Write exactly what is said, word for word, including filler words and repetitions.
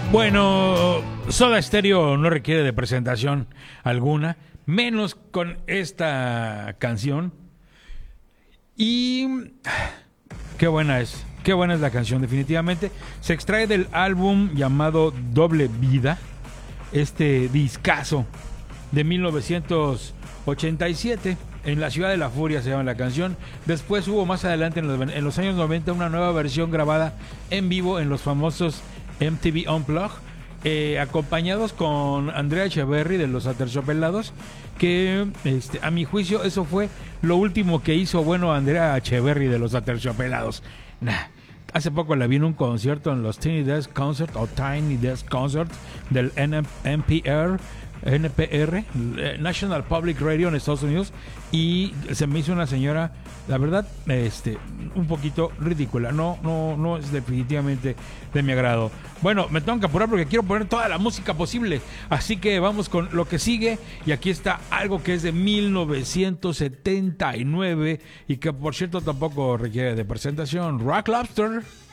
Bueno, Soda Stereo no requiere de presentación alguna, menos con esta canción. Y qué buena es, qué buena es la canción, definitivamente. Se extrae del álbum llamado Doble Vida, este discazo de mil novecientos ochenta y siete. En la Ciudad de la Furia se llama la canción. Después hubo más adelante en los, en los años noventa una nueva versión grabada en vivo en los famosos M T V Unplugged, eh, acompañados con Andrea Echeverry de los Aterciopelados, que este, a mi juicio eso fue lo último que hizo bueno Andrea Echeverry de los Aterciopelados. Nah. Hace poco la vi en un concierto en los Tiny Desk Concert o Tiny Desk Concert del N P R, N P R, National Public Radio en Estados Unidos, y se me hizo una señora, la verdad, este, un poquito ridícula. No, no, no es definitivamente de mi agrado. Bueno, me tengo que apurar porque quiero poner toda la música posible, así que vamos con lo que sigue. Y aquí está algo que es de mil novecientos setenta y nueve y que por cierto tampoco requiere de presentación. Rock Lobster.